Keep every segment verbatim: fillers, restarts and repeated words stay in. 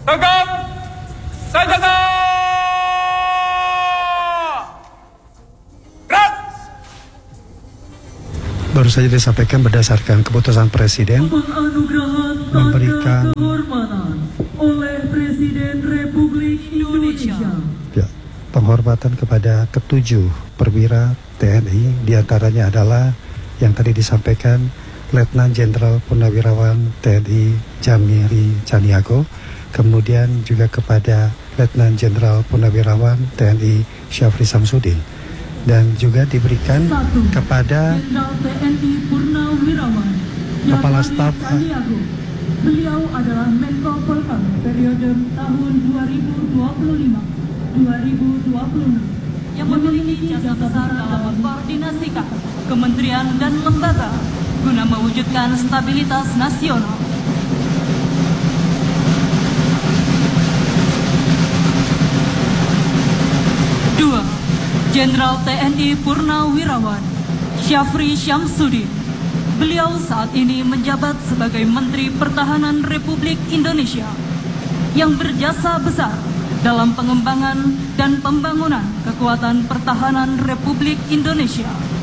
Tegap senjata! Gerak! Baru saja disampaikan berdasarkan keputusan Presiden memberikan kehormatan oleh Presiden Republik Indonesia. ya, penghormatan kepada ketujuh perwira T N I, diantaranya adalah yang tadi disampaikan Letnan Jenderal Purnawirawan T N I Jamiri Caniago, kemudian juga kepada Letnan Jenderal Purnawirawan T N I Syafri Samsudin, dan juga diberikan Satu, kepada Jenderal T N I Purnawirawan Kepala Jamiri Staf Caniago. Beliau adalah Menko Polhukam periode tahun dua ribu dua puluh lima sampai dua ribu dua puluh enam yang memiliki jasa besar dalam mengkoordinasikan kementerian dan lembaga guna mewujudkan stabilitas nasional. Dua, Jenderal T N I Purnawirawan Syafri Syamsuddin. Beliau saat ini menjabat sebagai Menteri Pertahanan Republik Indonesia yang berjasa besar dalam pengembangan dan pembangunan kekuatan pertahanan Republik Indonesia.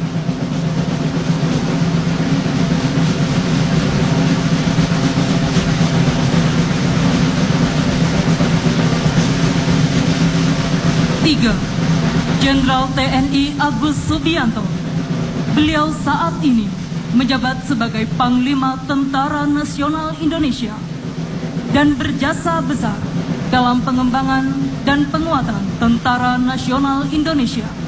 Tiga, Jenderal T N I Agus Subianto. Beliau saat ini menjabat sebagai Panglima Tentara Nasional Indonesia dan berjasa besar dalam pengembangan dan penguatan Tentara Nasional Indonesia.